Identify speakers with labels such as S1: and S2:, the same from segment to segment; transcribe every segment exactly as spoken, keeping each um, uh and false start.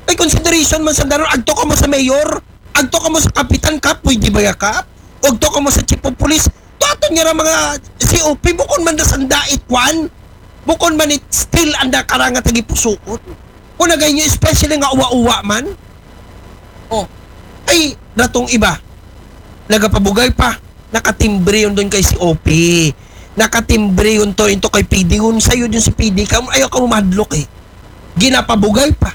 S1: May consideration man sa daron, agto ka mo sa mayor, agto ka mo sa kapitan kap, pwede ba ya kap? Agto ka mo sa chief of police, tuaton nga ra mga C O P, bukon man na sandait kwan, bukon man it still anda karanga tagi pusuot. Kung nagay nyo, especially nga uwa-uwa man, oh, ay, natong iba, nagapabugay pa, nakatimbre yun doon kay C O P, nakatimbre yun to, ito kay P D, yun sa'yo dun si P D, ka, ayaw ka umadlok eh, ginapabugay pa.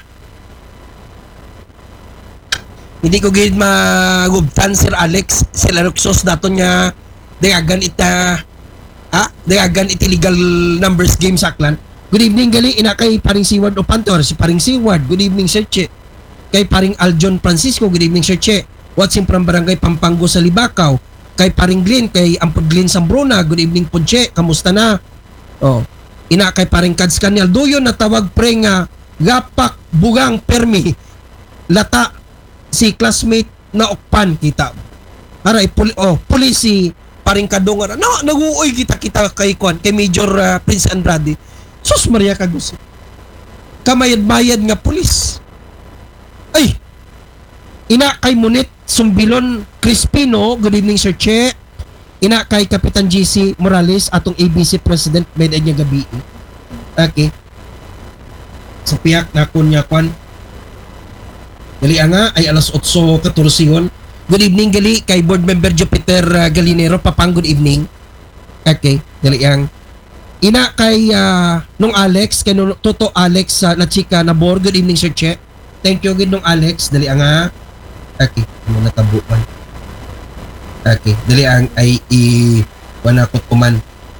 S1: Hindi ko gid magubtan Sir Alex, Sir Alexos daton nga dayagan ita ha, dayagan it illegal numbers game saklan. Good evening gali ina kay paring Siward Opantor, si paring Siward. Good evening Sir Che. Kay paring Aljon Francisco, good evening Sir Che. Watching from Barangay Pampango sa Libakaw. Kay paring Glenn, kay Ampod Glenn Sambrona, good evening po Che. Kamusta na? Oh. Ina kay paring Kads Kanyal Duyon na tawag pre nga gapak bugang permi. Lata si classmate na okpan kita. Aray puli, oh, polisi paring kadongan. No, naguoy kita kita kay Kwan, kay Major uh, Prince Andrade. Sus Maria Kagusi. Kamayad-bayad nga pulis. Ay. Ina kay Munit Sumbilon Crispino, good evening Sir Che. Ina kay Kapitan G C Morales atong A B C President med niya gabi. Okay. Sa piyak na kunya Kwan. Gali nga ay alas otso katorsiyon. Good evening gali kay board member Jupiter uh, Galinero, papang good evening. Okay, gali ang ina kay uh, nung Alex, kay nung Toto Alex uh, na chika na board, good evening Sir Che. Thank you gid nung Alex, dali nga. Okay, mo natabo man. Okay, dali ang ay i wana ko kuman.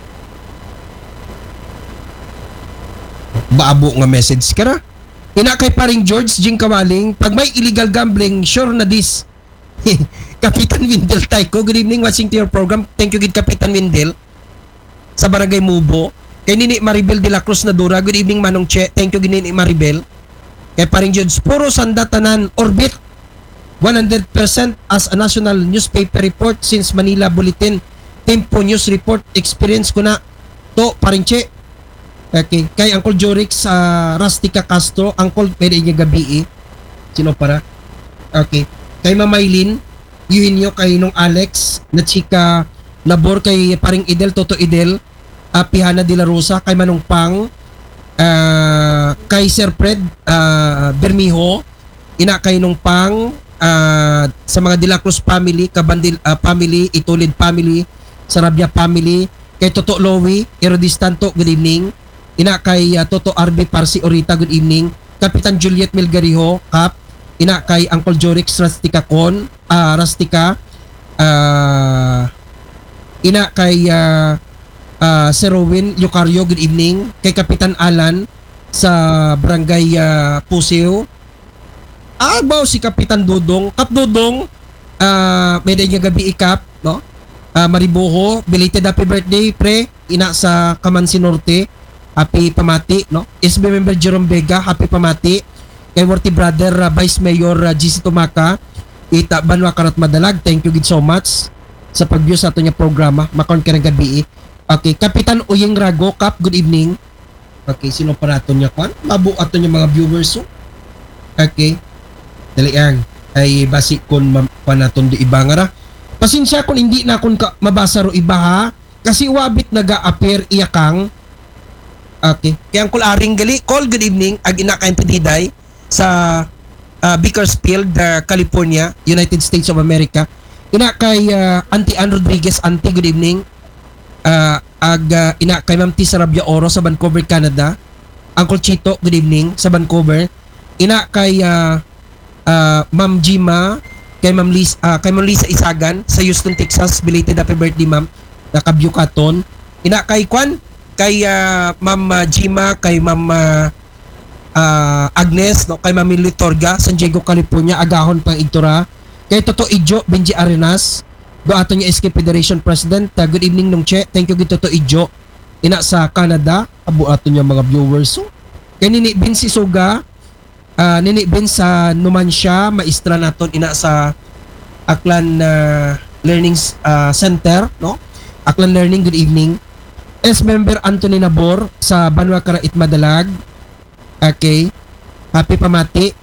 S1: Baabo nga message kara. Ina kay paring George Jing Kawaling, pag may illegal gambling, sure na this. Kapitan Windel Taiko, good evening, watching to your program. Thank you gid Kapitan Windel sa Barangay Mubo. Kay Nini Maribel de la Cruz na Dura, good evening Manong Che. Thank you gid Nini Maribel. Kay paring George puro sandatanan orbit one hundred percent as a national newspaper report since Manila Bulletin Tempo News Report experience ko na to paring Che. Okay. Kay Uncle Jorix sa uh, Rustica Castro, Uncle pwede niya gabi eh. Sino para? Okay. Kay Mamaylin, yuhin nyo kay nung Alex, na chika labor kay paring Idel, Toto Idel, uh, Pihana de la Rosa, kay Manong Pang, uh, kay Sir Fred uh, Bermijo, ina kay nung Pang, uh, sa mga De La Cruz family, Kabandil uh, family, Itulid family, Sarabia family, kay Toto Lowy, Erodistanto, good evening. Ina kay uh, Toto R B Parsi Orita, good evening. Kapitan Juliet Melgariho, Kap. Ina kay Uncle Jorix Rustica Con, uh, Rustica. Uh, ina kay uh, uh, Sir Rowin Lucario, good evening. Kay Kapitan Alan sa Barangay uh, Puseo. Ah, bao si Kapitan Dudong. Kap Dudong, uh, may niya gabi ikap, no? Uh, Mariboho, belated happy birthday, pre. Ina sa Kamansi Norte. Happy pamati, no? S B member Jerome Vega, happy pamati. Kay Worthy brother uh, Vice Mayor uh, G C Tumaka, Ita Banwa Karat Madalag, thank you gid so much sa pag-view sa ato niya programa. Makon ka ng gabi. Okay, Kapitan Uyeng Rago, Kap, good evening. Okay, sino pa nato niya kwan? Mabu ato niya mga viewers so. Okay. Dali ang ay basic kon pa naton di iba nga ra. Pasensya kung hindi na kun ka mabasa ro iba ha, kasi wabit naga-appear iyakang. Okay. Kaya ang kularing gali, call good evening, ag ina kayong pediday sa uh, Bakersfield, uh, California, United States of America. Ina kay uh, Auntie Ann Rodriguez, Auntie, good evening. Uh, ag uh, ina kay Ma'am T. Sarabia Oro sa Vancouver, Canada. Uncle Chito, good evening, sa Vancouver. Ina kay uh, uh, Ma'am Jima, kay Ma'am Lisa, uh, kay Ma'am Lisa Isagan sa Houston, Texas. Belated happy birthday, Ma'am. Nakabyukaton. Ina kay Kwan, kay uh, Ma'am uh, Jima, kay Ma'am uh, uh, Agnes, no, kay Ma'am Litorga, San Diego, California, agahon pang igtura. Kay Toto Ijo, Benji Arenas, do ato niya S K Federation President. Uh, good evening nung Che. Thank you gid Toto Ijo. Ina sa Canada, abo ato niya mga viewers. So, kay Nini Bin si Suga, uh, Nini Bin sa Numancia, maestra naton ina sa Aklan uh, Learning uh, Center, no? Aklan Learning, good evening. S member Anthony Nabor sa Banwa Karait Madalag. Okay. Happy pamati.